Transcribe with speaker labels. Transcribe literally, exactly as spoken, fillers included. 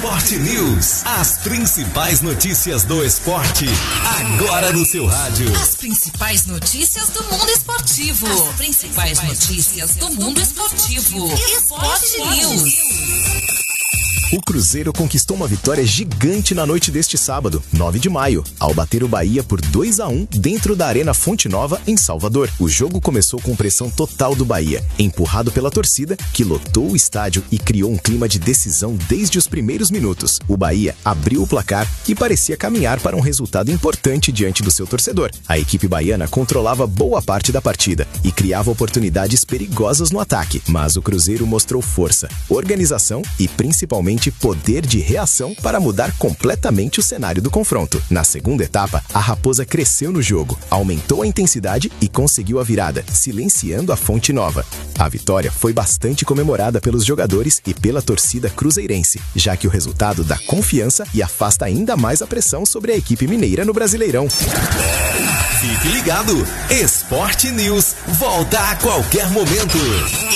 Speaker 1: Esporte News. As principais notícias do esporte, agora no seu rádio.
Speaker 2: As principais notícias do mundo esportivo. As principais notícias do mundo esportivo. Esporte News.
Speaker 3: O Cruzeiro conquistou uma vitória gigante na noite deste sábado, nove de maio, ao bater o Bahia por dois a um dentro da Arena Fonte Nova, em Salvador. O jogo começou com pressão total do Bahia, empurrado pela torcida, que lotou o estádio e criou um clima de decisão desde os primeiros minutos. O Bahia abriu o placar e parecia caminhar para um resultado importante diante do seu torcedor. A equipe baiana controlava boa parte da partida e criava oportunidades perigosas no ataque, mas o Cruzeiro mostrou força, organização e principalmente poder de reação para mudar completamente o cenário do confronto. Na segunda etapa, a Raposa cresceu no jogo, aumentou a intensidade e conseguiu a virada, silenciando a Fonte Nova. A vitória foi bastante comemorada pelos jogadores e pela torcida cruzeirense, já que o resultado dá confiança e afasta ainda mais a pressão sobre a equipe mineira no Brasileirão.
Speaker 1: Fique ligado, Esporte News volta a qualquer momento.